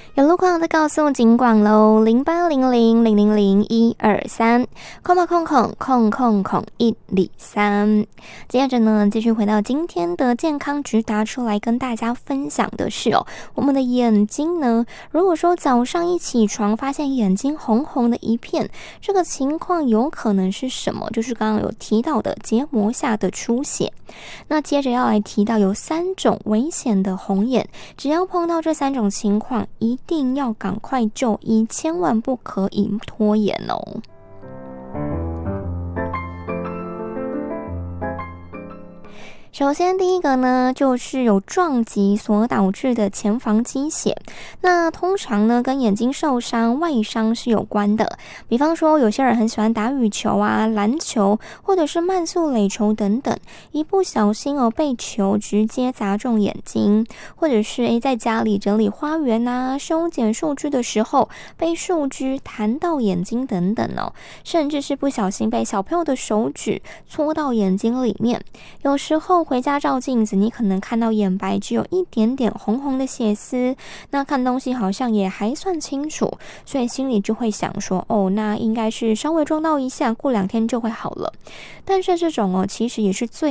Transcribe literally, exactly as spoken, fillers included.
有路况的告诉警广喽，零八零零零零零一二三，空吧空空空空空一里三。接着呢，继续回到今天的健康直达出来跟大家分享的是哦，我们的眼睛呢，如果说早上一起床发现眼睛红红的一片，这个情况有可能是什么？就是刚刚有提到的结膜下的出血。那接着要来提到有三种危险的红眼，只要碰到这三种情况，一定要赶快就医，千万不可以拖延哦。首先第一个呢，就是有撞击所导致的前房积血，那通常呢跟眼睛受伤外伤是有关的，比方说有些人很喜欢打羽球啊、篮球或者是慢速垒球等等，一不小心哦被球直接砸中眼睛，或者是诶在家里整理花园啊、修剪树枝的时候被树枝弹到眼睛等等哦，甚至是不小心被小朋友的手指戳到眼睛里面，有时候回家照镜子，你可能看到眼白只有一点点红红的血丝，那看东西好像也还算清楚，所以心里就会想说，哦，那应该是稍微撞到一下，过两天就会好了。但是这种哦，其实也是最